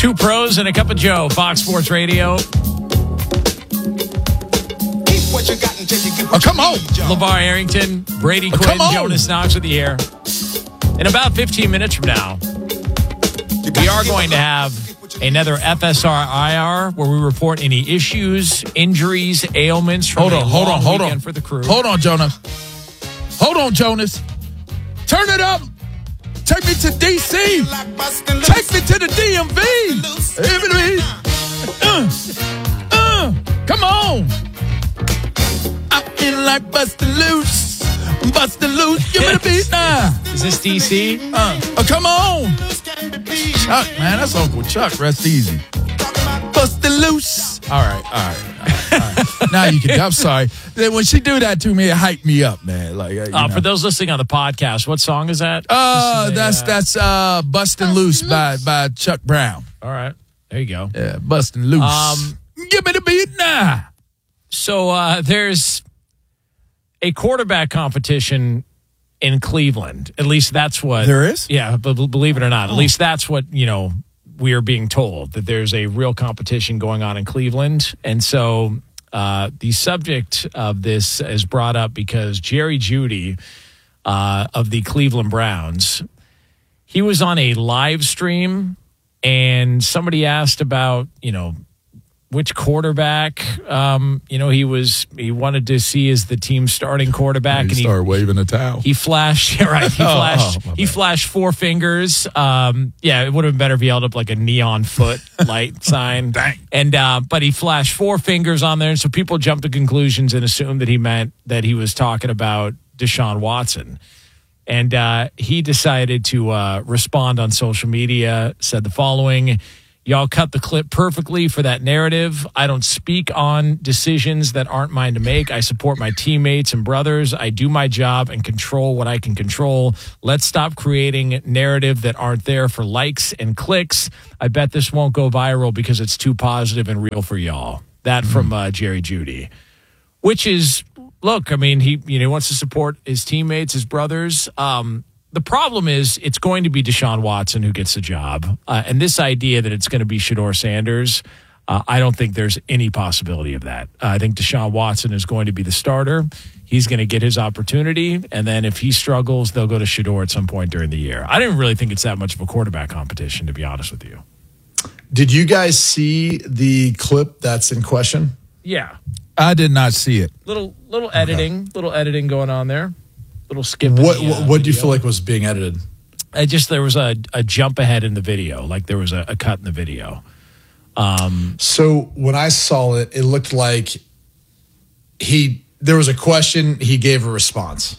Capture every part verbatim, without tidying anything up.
Two pros and a cup of Joe, Fox Sports Radio. Oh, come on. LeVar Arrington, Brady Oh, Quinn, come on. Jonas Knox with you here. In about fifteen minutes from now, we are going to have another F S R I R where we report any issues, injuries, ailments from Hold on, a hold long on, hold weekend on. for the crew. Hold on, Jonas. Hold on, Jonas. Turn it up. Take me to D C. Take me to the D M V. Uh, uh, come on. I feel like busting loose. Busting loose. Give me the beat now. Is this D C? Uh, oh, come on. Chuck, man. That's Uncle Chuck. Rest easy. Busting loose. All right, all right. All right, all right. Now you can. I'm sorry. When she do that to me, it hyped me up, man. Like, uh, you Uh, know. for those listening on the podcast, what song is that? Uh, This is a, that's uh, that's uh, Bustin' Loose by by Chuck Brown. all right. There you go. Yeah, Bustin' Loose. Um, Give me the beat now. So uh, there's a quarterback competition in Cleveland. At least that's what There is? Yeah, but b- believe it or not, at least that's what you know. We are being told that there's a real competition going on in Cleveland, and so uh, the subject of this is brought up because Jerry Jeudy uh, of the Cleveland Browns, he was on a live stream, and somebody asked about you know. which quarterback, um, you know, he was he wanted to see as the team's starting quarterback, You and he start waving a towel. he flashed right. He Oh, flashed. oh, my he bad. flashed four fingers. Um, yeah, it would have been better if he held up like a neon foot light sign. Dang. And uh, but he flashed four fingers on there, and so people jumped to conclusions and assumed that he meant that he was talking about Deshaun Watson. And uh, he decided to uh, respond on social media. Said the following. Y'all cut the clip perfectly for that narrative. I don't speak on decisions that aren't mine to make. I support my teammates and brothers. I do my job and control what I can control. Let's stop creating narrative that aren't there for likes and clicks. I bet this won't go viral because it's too positive and real for y'all. That mm-hmm. from uh, Jerry Jeudy, which is, look, I mean, he you know wants to support his teammates, his brothers. Um, The problem is it's going to be Deshaun Watson who gets the job. Uh, and this idea that it's going to be Shedeur Sanders, uh, I don't think there's any possibility of that. Uh, I think Deshaun Watson is going to be the starter. He's going to get his opportunity. And then if he struggles, they'll go to Shedeur at some point during the year. I didn't really think it's that much of a quarterback competition, to be honest with you. Did you guys see the clip that's in question? Yeah. I did not see it. Little little editing, okay. little editing going on there. Little skip. What the, uh, what, what do you video. feel like was being edited? I just there was a, a jump ahead in the video, like there was a, a cut in the video. Um, so when I saw it, it looked like he there was a question, he gave a response.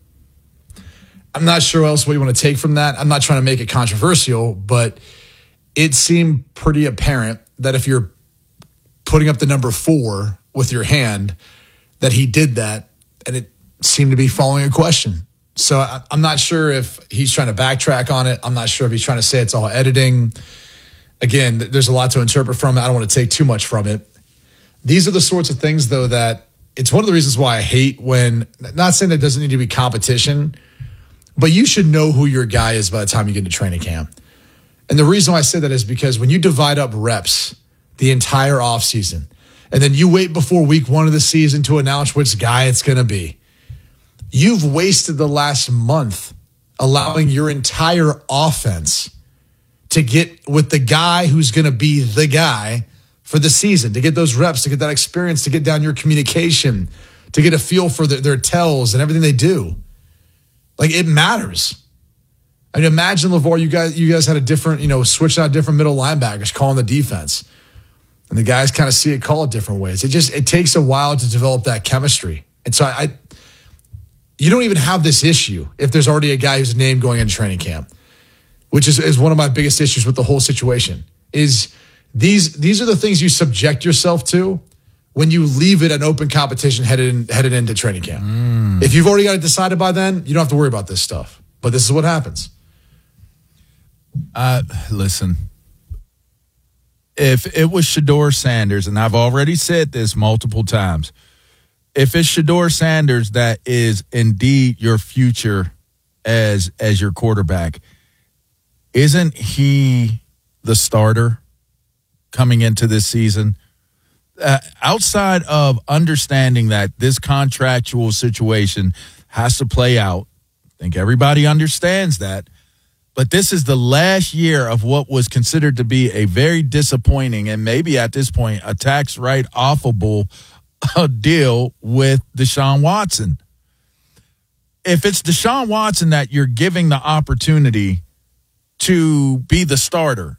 I'm not sure else what you want to take from that. I'm not trying to make it controversial, but it seemed pretty apparent that if you're putting up the number four with your hand, that he did that, and it seemed to be following a question. So I, I'm not sure if he's trying to backtrack on it. I'm not sure if he's trying to say it's all editing. Again, there's a lot to interpret from it. I don't want to take too much from it. These are the sorts of things, though, that it's one of the reasons why I hate when, not saying there doesn't need to be competition, but you should know who your guy is by the time you get into training camp. And the reason why I say that is because when you divide up reps the entire offseason, and then you wait before week one of the season to announce which guy it's going to be, you've wasted the last month allowing your entire offense to get with the guy who's going to be the guy for the season, to get those reps, to get that experience, to get down your communication, to get a feel for their, their tells and everything they do. Like, it matters. I mean, imagine, LeVar, you guys, you guys had a different, you know, switching out different middle linebackers, calling the defense. And the guys kind of see it called different ways. It just, it takes a while to develop that chemistry. And so I, I you don't even have this issue if there's already a guy who's named going into training camp, which is, is one of my biggest issues with the whole situation, is these these are the things you subject yourself to when you leave it an open competition headed in, headed into training camp. Mm. If you've already got it decided by then, you don't have to worry about this stuff. But this is what happens. Uh, listen, if it was Shedeur Sanders, and I've already said this multiple times, if it's Shedeur Sanders that is indeed your future as as your quarterback, isn't he the starter coming into this season. Uh, outside of understanding that this contractual situation has to play out, I think everybody understands that. But this is the last year of what was considered to be a very disappointing and maybe at this point a tax write-offable uh, deal with Deshaun Watson. If it's Deshaun Watson that you're giving the opportunity to be the starter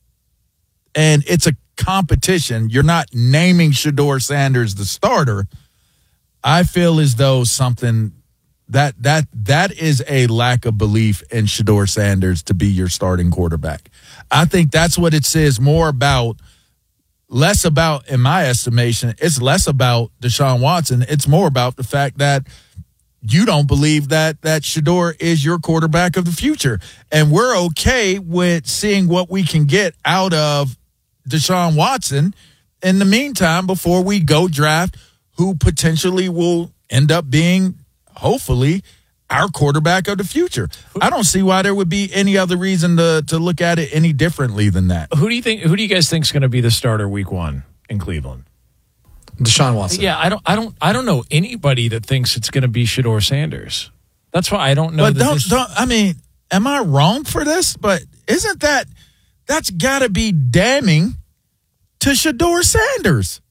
and it's a competition, you're not naming Shedeur Sanders the starter, I feel as though something that that that is a lack of belief in Shedeur Sanders to be your starting quarterback. I think that's what it says more about, less about, in my estimation, it's less about Deshaun Watson. It's more about the fact that you don't believe that that Shedeur is your quarterback of the future. And we're okay with seeing what we can get out of Deshaun Watson in the meantime before we go draft who potentially will end up being, hopefully, our quarterback of the future. I don't see why there would be any other reason to to look at it any differently than that. Who do you think? Who do you guys think is going to be the starter week one in Cleveland? Deshaun Watson. Yeah, I don't, I don't, I don't know anybody that thinks it's going to be Shedeur Sanders. That's why I don't know. But that don't, this- don't. I mean, am I wrong for this? But isn't that that's got to be damning to Shedeur Sanders?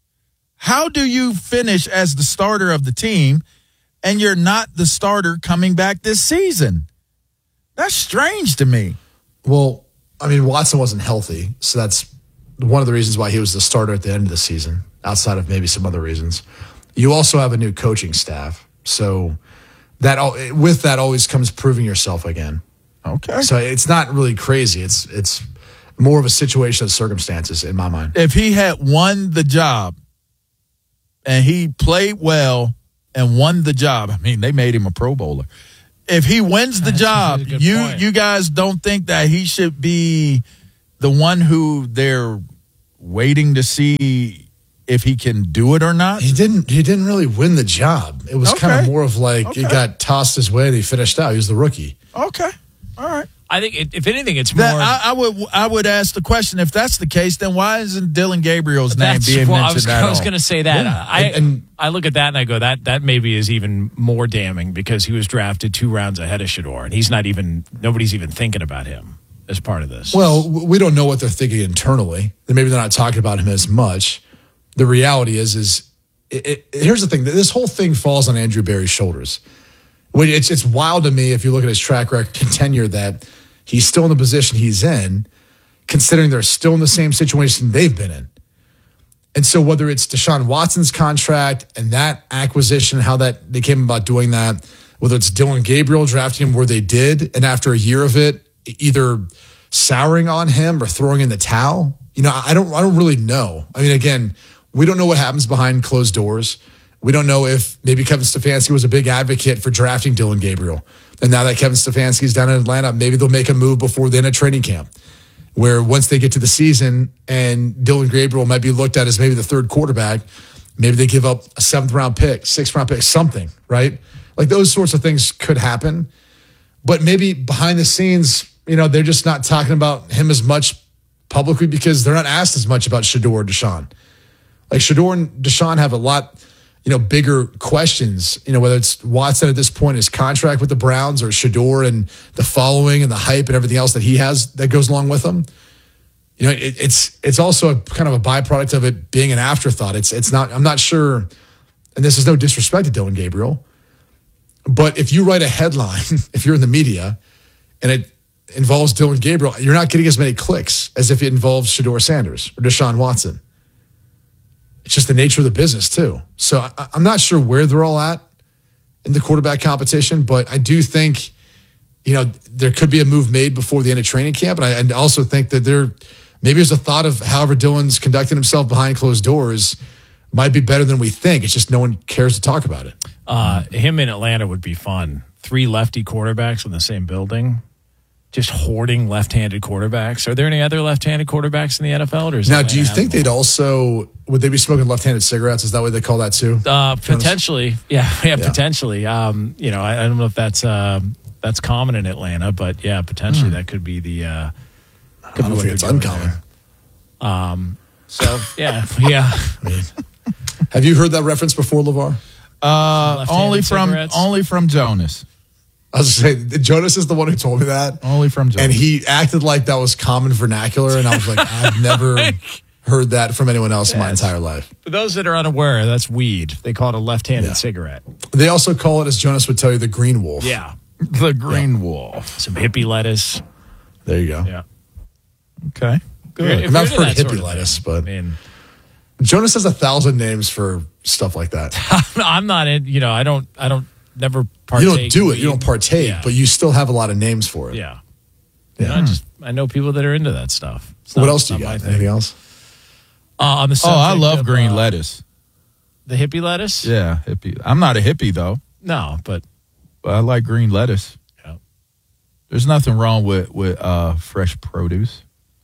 How do you finish as the starter of the team and you're not the starter coming back this season? That's strange to me. Well, I mean, Watson wasn't healthy, so that's one of the reasons why he was the starter at the end of the season, outside of maybe some other reasons. You also have a new coaching staff, so that with that always comes proving yourself again. Okay. So it's not really crazy. It's it's more of a situation of circumstances in my mind. If he had won the job and he played well and won the job, I mean, they made him a Pro Bowler. If he wins the That's job, a good you point. you guys don't think that he should be the one who they're waiting to see if he can do it or not? He didn't. He didn't really win the job. It was Okay. kind of more of like Okay. it got tossed his way and he finished out. He was the rookie. Okay. All right. I think, it, if anything, it's more. That, I, I would I would ask the question, if that's the case, then why isn't Dylan Gabriel's name That's being well, mentioned I was, at I was all? going to say that. Yeah. I And- and- I look at that and I go, that that maybe is even more damning because he was drafted two rounds ahead of Shedeur, and he's not even nobody's even thinking about him as part of this. Well, w- we don't know what they're thinking internally. Then maybe they're not talking about him as much. The reality is, is it, it, here's the thing: this whole thing falls on Andrew Berry's shoulders. When It's it's wild to me if you look at his track record and tenure that he's still in the position he's in, considering they're still in the same situation they've been in. And so whether it's Deshaun Watson's contract and that acquisition, how that they came about doing that, whether it's Dylan Gabriel drafting him where they did, and after a year of it, either souring on him or throwing in the towel, you know, I don't I don't really know. I mean, again, we don't know what happens behind closed doors. We don't know if maybe Kevin Stefanski was a big advocate for drafting Dylan Gabriel. And now that Kevin Stefanski's down in Atlanta, maybe they'll make a move before the end of training camp, where once they get to the season and Dylan Gabriel might be looked at as maybe the third quarterback, maybe they give up a seventh round pick, sixth round pick, something, right? Like those sorts of things could happen. But maybe behind the scenes, you know, they're just not talking about him as much publicly because they're not asked as much about Shedeur or Deshaun. Like Shedeur and Deshaun have a lot, you know, bigger questions, you know, whether it's Watson at this point, his contract with the Browns, or Shedeur and the following and the hype and everything else that he has that goes along with him. You know, it, it's it's also a kind of a byproduct of it being an afterthought. It's it's not, I'm not sure, and this is no disrespect to Dylan Gabriel, but if you write a headline, if you're in the media, and it involves Dylan Gabriel, you're not getting as many clicks as if it involves Shedeur Sanders or Deshaun Watson. It's just the nature of the business, too. So I, I'm not sure where they're all at in the quarterback competition, but I do think, you know, there could be a move made before the end of training camp. And I and also think that there maybe there's a thought of however Dylan's conducting himself behind closed doors might be better than we think. It's just no one cares to talk about it. Uh, him in Atlanta would be fun. Three lefty quarterbacks in the same building, just hoarding left-handed quarterbacks. Are there any other left-handed quarterbacks in the N F L? Or is Now, Atlanta do you have think them? they'd also, would they be smoking left-handed cigarettes? Is that what they call that too? Uh, potentially, yeah, yeah, Yeah. potentially. Um, you know, I, I don't know if that's uh, that's common in Atlanta, but yeah, potentially that could be the. Uh, I could don't be what think it's they're doing uncommon. there. Um, so, yeah, yeah. Have you heard that reference before, LeVar? Uh, only from cigarettes? only from Jonas. I was going to say, Jonas is the one who told me that. Only from Jonas. And he acted like that was common vernacular, and I was like, I've never heard that from anyone else in my entire life. For those that are unaware, that's weed. They call it a left-handed Yeah. cigarette. They also call it, as Jonas would tell you, the green wolf. Yeah. The green wolf. Some hippie lettuce. There you go. Yeah. Okay. Good. I've not heard hippie lettuce, but I mean, Jonas has a thousand names for stuff like that. I'm not in, you know, I don't, I don't, never partake. You don't do in it. You weed. don't partake, Yeah. but you still have a lot of names for it. Yeah. Yeah. You know, I just, I know people that are into that stuff. It's What not- else do you not my got? thing. Anything else? Uh, on the Oh, I subject love of, green uh, lettuce. The hippie lettuce? Yeah, hippie. I'm not a hippie though, No, but but I like green lettuce. Yeah. There's nothing wrong with with uh, fresh produce.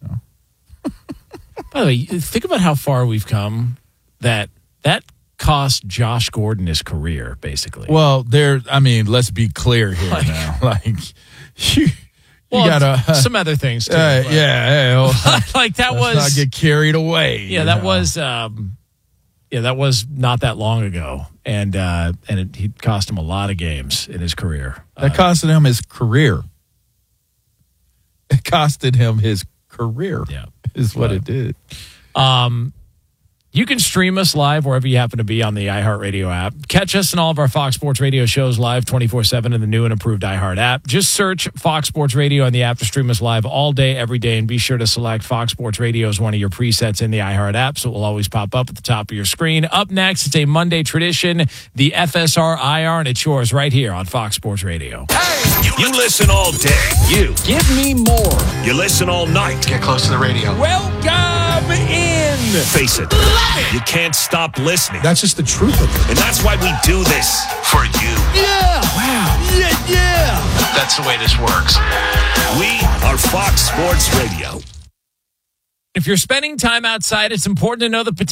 by the way, think about how far we've come. That that cost Josh Gordon his career, basically. Well, there. I mean, let's be clear here Like- now. Like you, you Well, gotta. Uh, some other things too. uh, but- yeah, yeah, well, like that let's was not get carried away. yeah, you that know. was um, yeah, that was not that long ago, and uh, and it he cost him a lot of games in his career. that costed him his career. It costed him his career. Yeah. is what Right. it did. Um, you can stream us live wherever you happen to be on the iHeartRadio app. Catch us and all of our Fox Sports Radio shows live twenty-four seven in the new and improved iHeart app. Just search Fox Sports Radio on the app to stream us live all day, every day, and be sure to select Fox Sports Radio as one of your presets in the iHeart app, so it will always pop up at the top of your screen. Up next, it's a Monday tradition, the F S R I R, and it's yours right here on Fox Sports Radio. You listen all day. You. Give me more. You listen all night. Get close to the radio. Welcome in. Face it. You can't stop listening. That's just the truth of it. And that's why we do this for you. Yeah. Wow. Yeah. Yeah. That's the way this works. We are Fox Sports Radio. If you're spending time outside, it's important to know the